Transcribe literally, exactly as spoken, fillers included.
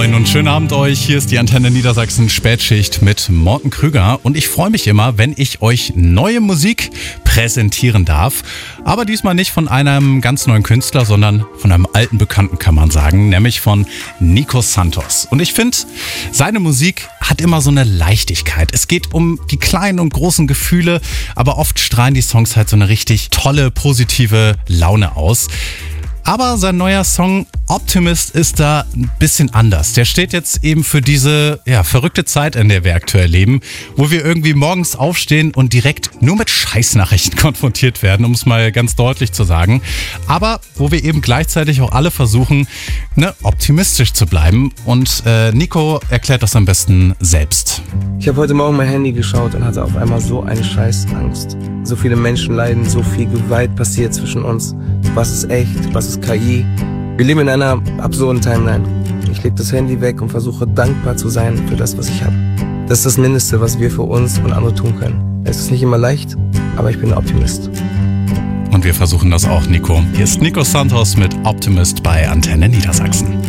Moin und schönen Abend euch. Hier ist die Antenne Niedersachsen Spätschicht mit Morten Krüger und ich freue mich immer, wenn ich euch neue Musik präsentieren darf. Aber diesmal nicht von einem ganz neuen Künstler, sondern von einem alten Bekannten, kann man sagen, nämlich von Nico Santos. Und ich finde, seine Musik hat immer so eine Leichtigkeit. Es geht um die kleinen und großen Gefühle, aber oft strahlen die Songs halt so eine richtig tolle, positive Laune aus. Aber sein neuer Song Optimist ist da ein bisschen anders. Der steht jetzt eben für diese ja, verrückte Zeit, in der wir aktuell leben, wo wir irgendwie morgens aufstehen und direkt nur mit Scheißnachrichten konfrontiert werden, um es mal ganz deutlich zu sagen. Aber wo wir eben gleichzeitig auch alle versuchen, ne, optimistisch zu bleiben. Und äh, Nico erklärt das am besten selbst. Ich habe heute Morgen mein Handy geschaut und hatte auf einmal so eine Scheißangst. So viele Menschen leiden, so viel Gewalt passiert zwischen uns. Was ist echt, was ist K I? Wir leben in einer absurden Timeline. Ich lege das Handy weg und versuche dankbar zu sein für das, was ich habe. Das ist das Mindeste, was wir für uns und andere tun können. Es ist nicht immer leicht, aber ich bin ein Optimist. Und wir versuchen das auch, Nico. Hier ist Nico Santos mit Optimist bei Antenne Niedersachsen.